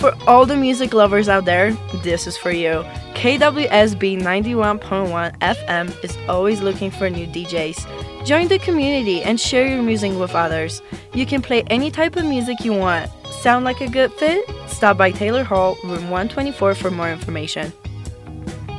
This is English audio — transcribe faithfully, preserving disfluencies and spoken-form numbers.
For all the music lovers out there, this is for you. K W S B ninety-one point one F M is always looking for new D Js. Join the community and share your music with others. You can play any type of music you want. Sound like a good fit? Stop by Taylor Hall, room one twenty-four for more information.